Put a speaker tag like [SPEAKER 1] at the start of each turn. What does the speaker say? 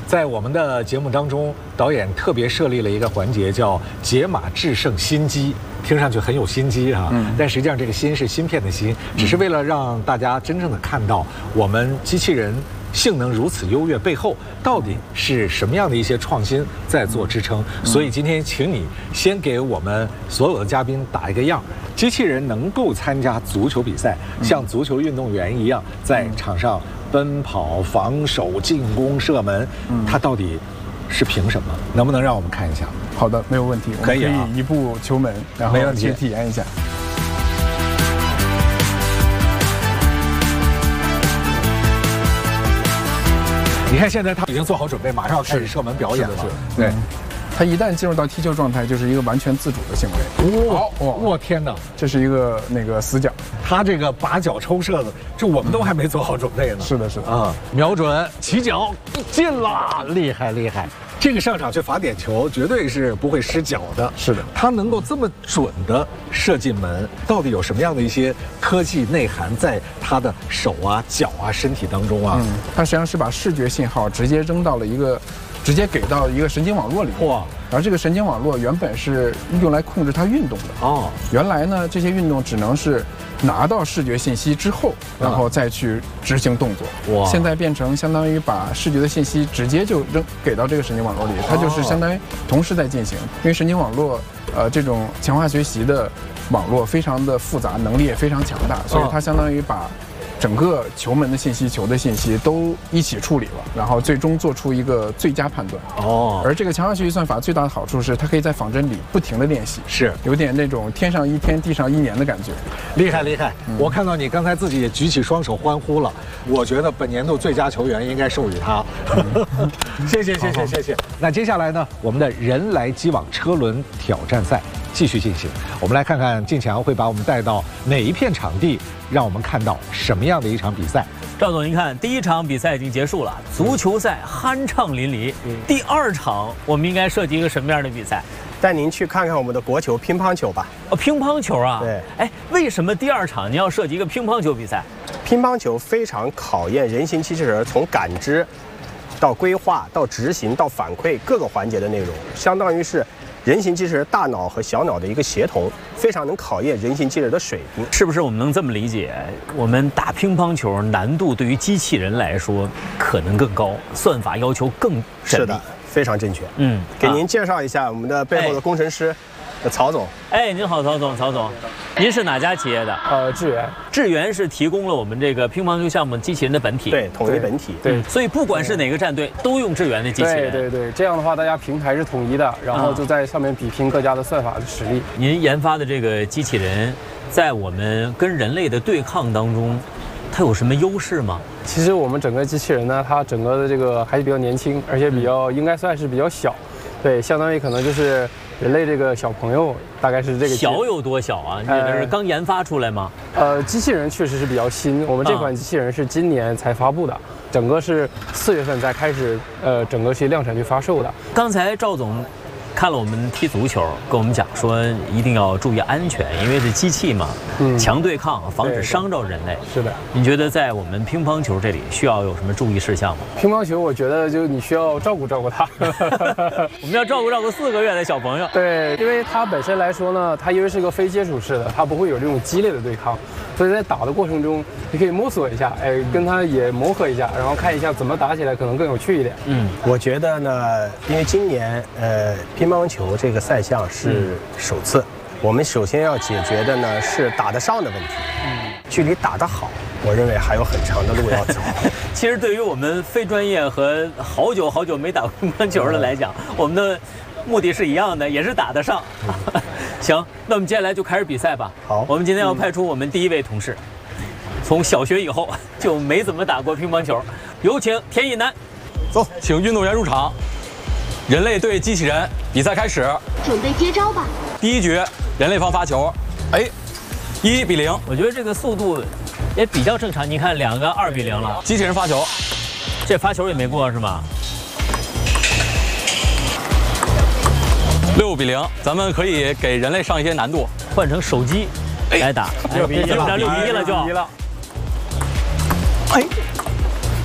[SPEAKER 1] 在我们的节目当中，导演特别设立了一个环节，叫“解码制胜心机”，听上去很有心机啊。但实际上这个“心”是芯片的“芯”，只是为了让大家真正的看到我们机器人性能如此优越背后到底是什么样的一些创新在做支撑。所以今天请你先给我们所有的嘉宾打一个样，机器人能够参加足球比赛，像足球运动员一样在场上奔跑、防守、进攻、射门，它到底是凭什么？能不能让我们看一下？
[SPEAKER 2] 好的，没有问题，
[SPEAKER 1] 可以啊，
[SPEAKER 2] 我们可以移步球门，然后去体验一下。
[SPEAKER 1] 你看，现在他已经做好准备，马上要开始射门表演了。对，
[SPEAKER 2] 他一旦进入到踢球状态，就是一个完全自主的行为。
[SPEAKER 1] 哇，我天哪！
[SPEAKER 2] 这是一个死角，
[SPEAKER 1] 他这个拔脚抽射的，这我们都还没做好准备呢。
[SPEAKER 2] 是的，是的
[SPEAKER 1] 啊，瞄准起脚进了，厉害厉害！这个上场去罚点球，绝对是不会失脚的。
[SPEAKER 2] 是的，
[SPEAKER 1] 他能够这么准的射进门，到底有什么样的一些科技内涵在他的手啊、脚啊、身体当中啊？
[SPEAKER 2] 他实际上是把视觉信号直接给到一个神经网络里面。哇！而这个神经网络原本是用来控制它运动的。哦。原来呢，这些运动只能是拿到视觉信息之后，然后再去执行动作。哇！现在变成相当于把视觉的信息直接就给到这个神经网络里，它就是相当于同时在进行。因为神经网络，这种强化学习的网络非常的复杂，能力也非常强大，所以它相当于把整个球门的信息、球的信息都一起处理了，然后最终做出一个最佳判断。哦。而这个强化学习算法最大的好处是，它可以在仿真里不停的练习，是有点那种天上一天、地上一年的感觉。
[SPEAKER 1] 厉害厉害！我看到你刚才自己也举起双手欢呼了，我觉得本年度最佳球员应该授予他。谢谢谢谢谢谢。那接下来呢，我们的人来机往车轮挑战赛继续进行，我们来看看靳强会把我们带到哪一片场地，让我们看到什么样的一场比赛。
[SPEAKER 3] 赵总，您看第一场比赛已经结束了，足球赛酣畅淋漓。第二场我们应该设计一个什么样的比赛？
[SPEAKER 4] 带您去看看我们的国球乒乓球吧。
[SPEAKER 3] 哦，乒乓球啊？
[SPEAKER 4] 对。
[SPEAKER 3] 哎，为什么第二场您要设计一个乒乓球比赛？
[SPEAKER 4] 乒乓球非常考验人形机器人从感知到规划到执行到反馈各个环节的内容，相当于是人形机器人大脑和小脑的一个协同，非常能考验人形机器人的水平。
[SPEAKER 3] 是不是我们能这么理解？我们打乒乓球难度对于机器人来说可能更高，算法要求更缜密。
[SPEAKER 4] 是的，非常正确。给您介绍一下我们的背后的工程师。曹总，
[SPEAKER 3] 哎，您好，曹总，您是哪家企业的？智源是提供了我们这个乒乓球项目机器人的本体，
[SPEAKER 4] 对，统一本体，
[SPEAKER 5] 对，
[SPEAKER 3] 所以不管是哪个战队都用智源的机器人，
[SPEAKER 5] 对，这样的话大家平台是统一的，然后就在上面比拼各家的算法的实力。
[SPEAKER 3] 您研发的这个机器人，在我们跟人类的对抗当中，它有什么优势吗？
[SPEAKER 5] 其实我们整个机器人呢，它整个的这个还是比较年轻，而且应该算是比较小，对，相当于可能就是人类这个小朋友，大概是这个
[SPEAKER 3] 小有多小啊？你这是刚研发出来吗？
[SPEAKER 5] 机器人确实是比较新，我们这款机器人是今年才发布的，整个是4月份才开始整个去量产去发售的。
[SPEAKER 3] 刚才赵总看了我们踢足球，跟我们讲说一定要注意安全，因为是机器嘛，强对抗，防止伤着人类。
[SPEAKER 5] 是的。
[SPEAKER 3] 你觉得在我们乒乓球这里需要有什么注意事项吗？
[SPEAKER 5] 乒乓球，我觉得就你需要照顾它。
[SPEAKER 3] 我们要照顾4个月的小朋友。
[SPEAKER 5] 对，因为它本身来说呢，它因为是个非接触式的，它不会有这种激烈的对抗，所以在打的过程中，你可以摸索一下，跟它也磨合一下，然后看一下怎么打起来可能更有趣一点。
[SPEAKER 4] 我觉得呢，因为今年乒乓球这个赛项是首次，我们首先要解决的呢是打得上的问题。距离打得好，我认为还有很长的路要走。
[SPEAKER 3] 其实对于我们非专业和好久没打过乒乓球的来讲，我们的目的是一样的，也是打得上。行，那我们接下来就开始比赛吧。
[SPEAKER 4] 好，
[SPEAKER 3] 我们今天要派出我们第一位同事，从小学以后就没怎么打过乒乓球，有请田一楠。
[SPEAKER 6] 走，请运动员入场。人类对机器人，比赛开始，
[SPEAKER 7] 准备接招吧。
[SPEAKER 6] 第一局，人类方发球，1比0。
[SPEAKER 3] 我觉得这个速度也比较正常。你看2个2比0了，
[SPEAKER 6] 机器人发球，
[SPEAKER 3] 这发球也没过是吗
[SPEAKER 6] ？6比0，咱们可以给人类上一些难度，
[SPEAKER 3] 换成手机来打。6比1了，就6比1了就。